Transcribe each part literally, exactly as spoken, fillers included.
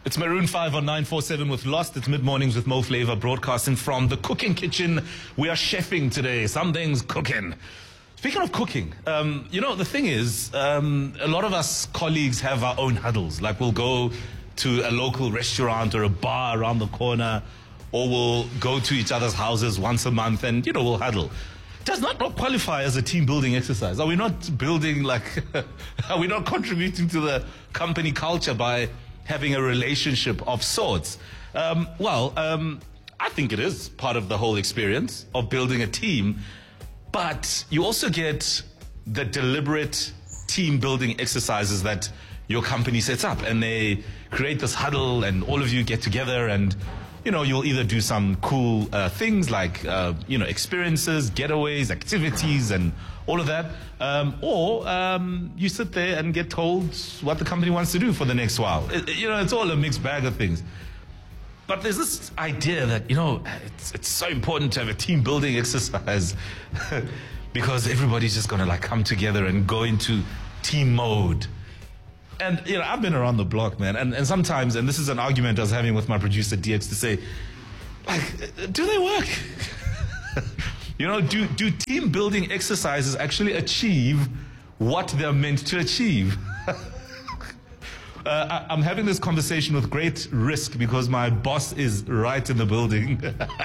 It's Maroon five on nine four seven with Lost. It's mid-mornings with Mo Flava broadcasting from the cooking kitchen. We are chefing today. Something's cooking. Speaking of cooking, um, you know, the thing is, um, a lot of us colleagues have our own huddles. Like we'll go to a local restaurant or a bar around the corner, or we'll go to each other's houses once a month and, you know, we'll huddle. Does not not qualify as a team building exercise? Are we not building like, are we not contributing to the company culture by having a relationship of sorts? Um, well, um, I think it is part of the whole experience of building a team, but you also get the deliberate team building exercises that your company sets up, and they create this huddle and all of you get together and, you know, you'll either do some cool uh, things like, uh, you know, experiences, getaways, activities, and all of that. Um, or um, you sit there and get told what the company wants to do for the next while. It, you know, it's all a mixed bag of things. But there's this idea that, you know, it's, it's so important to have a team building exercise because everybody's just going to like come together and go into team mode. And, you know, I've been around the block, man. And, and sometimes, and this is an argument I was having with my producer, D X, to say, like, do they work? You know, do, do team building exercises actually achieve what they're meant to achieve? uh, I, I'm having this conversation with great risk because my boss is right in the building.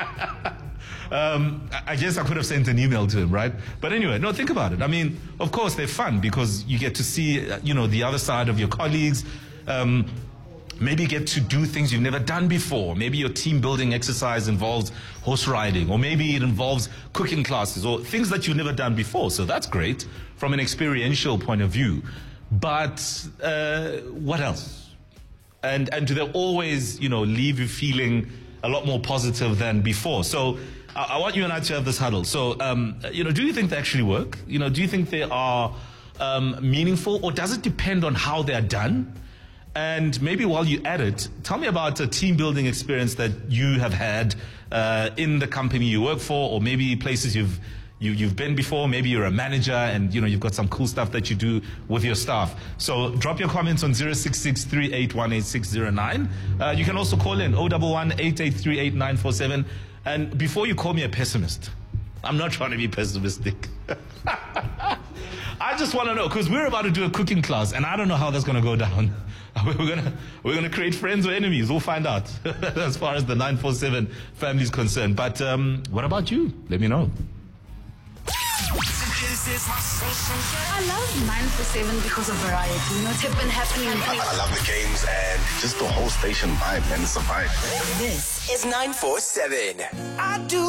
Um, I guess I could have sent an email to him, right? But anyway, no, think about it. I mean, of course, they're fun because you get to see, you know, the other side of your colleagues. Um, maybe get to do things you've never done before. Maybe your team building exercise involves horse riding, or maybe it involves cooking classes or things that you've never done before. So that's great from an experiential point of view. But uh, what else? And, and do they always, you know, leave you feeling a lot more positive than before? So I want you and I to have this huddle. So, um, you know, do you think they actually work? You know, do you think they are um, meaningful, or does it depend on how they're done? And maybe while you're at it, tell me about a team building experience that you have had uh, in the company you work for, or maybe places you've you, you've been before. Maybe you're a manager and, you know, you've got some cool stuff that you do with your staff. So drop your comments on zero six six, three eight one, eight six zero nine. Uh, you can also call in zero one one, eight eight three eight, nine four seven. And before you call me a pessimist, I'm not trying to be pessimistic. I just want to know, because we're about to do a cooking class, and I don't know how that's going to go down. We're going to we're going to create friends or enemies. We'll find out as far as the nine four seven family is concerned. But um, what about you? Let me know. I love nine four seven because of variety. You know, it's been happening. I, I love the games and just the whole station vibe, man. It's a vibe. This is nine four seven. I do.